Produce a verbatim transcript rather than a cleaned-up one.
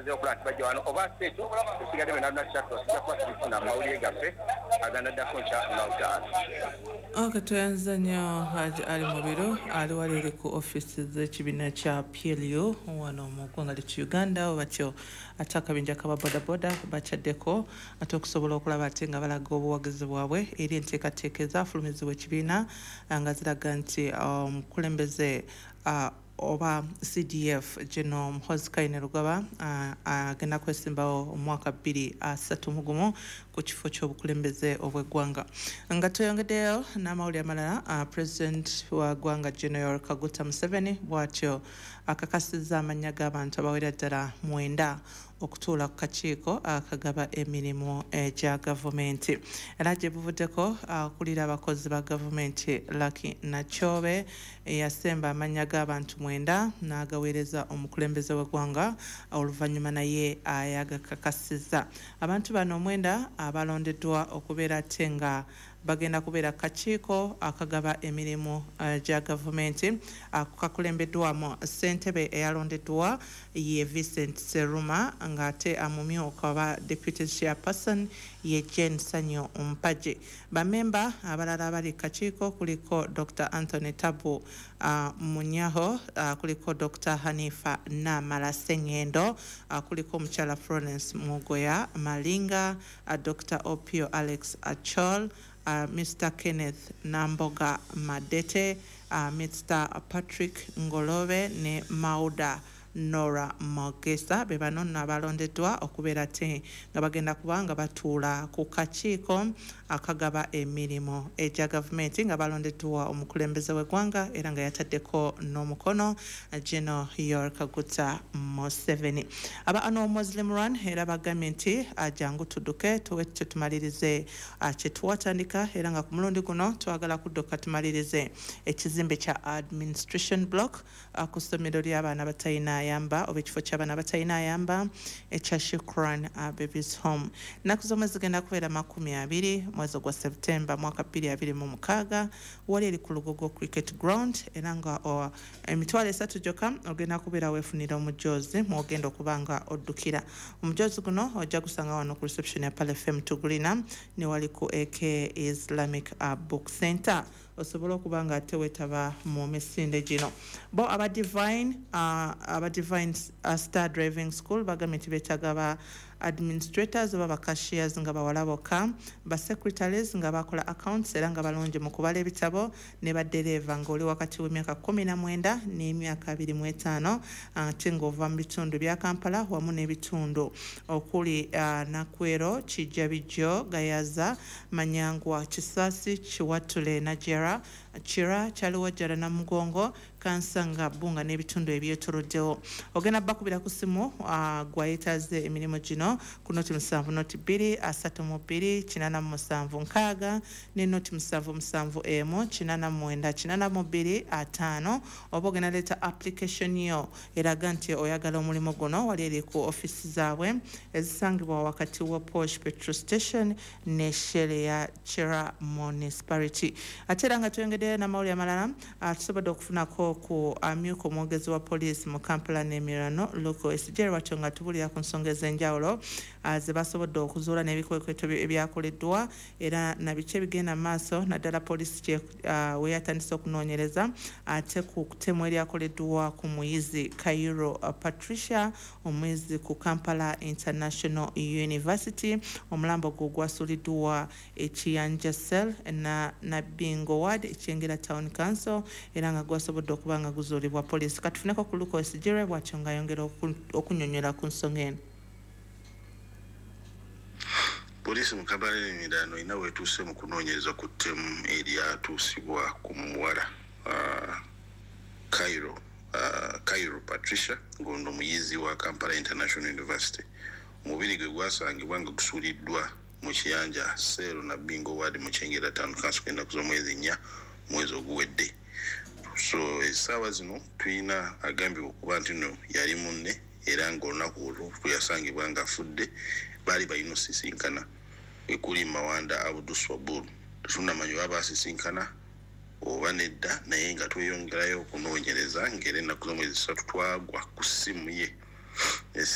basaze okulaba nti bajja wano oba seetu tusigadde bena nakyatwa sijja kuba tulifuna amawulire gaffe aganaddako nkya alawutaala. Okay, tuyanza nnyo ali mu biro ali wali eri ku office z'ekibiina kya P L U wano mu ggwanga ly'e Uganda batyo ate akabinja kaba bodaboda bakyaddeko ate okusobola okulaba ate nga balaga obuwagizi bwabwe eri enteekateeka ezaafulumizibwa ekibiina nga ziraga nti omukulembeze uh, oba C D F General Muhoozi Kainerugaba agenda uh, kwesimbawo omwaka bbiri asatu mu gumu ku kifo ky'obukulembeze obw'eggwanga. Nga tweyongeddeyo n'amawulire amalala uh, President wa ggwanga General Kaguta Museveni bw'atyo akakasizza amannya g'abantu abawera ddala mwenda okutuula ku kakiiko akagaba emirimu egya gavumenti. Era gye buvuddeko akulira abakozi ba gavumenti Lucky Nachobe yasemba amannya g'abantu mwenda n'agaweereza omukulembeze w'eggwanga oluvannyuma naye ayagakakasizza. Abantu bano mwenda abalondeddwa okubeera ate nga bagenda kubeera kakiiko akagaba emirimu gya uh, gavumenti akakulembeddwamu ssentebe eyalondeddwa ye Vincent Seruma ng'ate amumyuka oba deputy chairperson ye Jane Sanyo Mpaje. Bamemba abalala abali kakiiko kuliko Doctor Anthony Tabu uh, Munyaho uh, kuliko Doctor Hanifa Namala Sengendo uh, kuliko Muchala Florence Mugoya Malinga uh, Doctor Opio Alex Achol Uh, Mister Kenneth Namboga Madete, uh, Mister Patrick Ngolove ne Mauda Nora Mogesa be bano n'abalondeddwa okubeera te nga bagenda kubanga batuula ku kakiiko akagaba emirimu egya gavumenti nga balondeddwa omukulembeze w'eggwanga era nga yataddeko n'omukono General Yoweri Kaguta Museveni. Aba ano Muslim Run era bagambye nti ajangu tudduke tuwe tumalirize kye tuwatandika era nga ku mulundi guno twagala kudduka tumalirize ekizimbe kya administration block ku ssomero ly'abaana batalina ayamba oba ekifo ky'abaana batalina ayamba ekya Shukran uh, Babies Home. Nnaku z'omwezi zigenda kubeera makumi abiri mwezi gwa Septemba mwaka bbiri abiri mu mukaaga wali eri ku Lugogo Cricket Ground era nga uh, emitwalo esatu gyokka ogenda kubeera weefunira omujoozi mwogenda okuba nga oddukira. Omujoozi guno ojja gusanga wano ku reception ya Pal F M Tugulina ne wali ku A K Islamic uh, Book Center. Osobola okuba nga ate weetaba mu misinde gino. Bo aba Divine uh, aba Divine uh, Star Driving School bagambye nti beetaaga ba administrators oba ba cashiers nga bawala bokka, ba secretaries nga bakola accounts era nga balungi mu kubala ebitabo, ne baddereeva ng'oli wakati w'emyaka kumi na mwenda n'emyaka abiri mu etaano ate uh, ng'ova mu bitundu bya Kampala wamu n'ebitundu okuli uh, Nakwero, Kijjabijjo, Gayaza, Manyangwa, Kisaasi, Kiwatule, Najera, Chira, Chaliwajjala na Mugongo, Kansanga, Bunga n'ebitundu ebyetoloddewo. Ogenda bakubira ku simu uh, gwayetaze emirimu gino ku noti musanvu noti bbiri asatu mu bbiri kinaana mu musanvu nkaaga ne noti musanvu musanvu emu kinaana mu mwenda kinaana mu bbiri ataano. Oba ogenda leeta application yo eraga nti oyagala omulimu guno wali eri ku ofisi zaabwe ezisangibwa wakati wa Posh Petrol Station ne Shell ya Chira Municipality. Ate era nga twengeddeyo n'amawulire amalala uh, tusobodde okufunako ku amyuka omwogezi wa poliisi mu Kampala n'emirano Luko S J watyo nga tubulira ku nsonga ez'enjawulo uh, ze basobodde okuzuula n'ebikwekweto ebyakoleddwa era na biki ebigenda maaso naddala poliisi uh, we yatandise okunoonyereza ate ku ttemu eryakoleddwa ku muyizi Cairo uh, Patricia omuyizi ku Kampala International University. Omulambo gwo gwasuuliddwa ekiyanja cell na Nabingo Ward ekyengera Town Council era nga gwasobodde okuba nga guzuulibwa poliisi. Katufuneko ku Luko S J bw'atyo nga ayongera okunnyonnyola ku nsonga eno. Poliisi mu Kampala n'emirano ina weetuuse mu kunoonyereza ku ttemu eryatuusibwa ku muwala uh, Cairo uh, Cairo Patricia ng'ono muyizi wa Kampala International University. Omubiri gwe gwasangibwa nga gusuuliddwa mu kiyanja Sero na Bingo Ward mu Kyengera Town Council ennaku z'omwezi nnya mwezi oguwedde. So essaawa zino tulina agambibwa okuba nti no yali munne era ng'olunaku olwo lweyasangibwa nga afudde baali balina osisinkana ekuli Mawanda Abdul Swabul. Tetunnamanyi oba baasisinkana oba nedda naye nga tweyongerayo okunoonyereza ng'era ennaku z'omwezi ssatu twagwa ku ssimu ye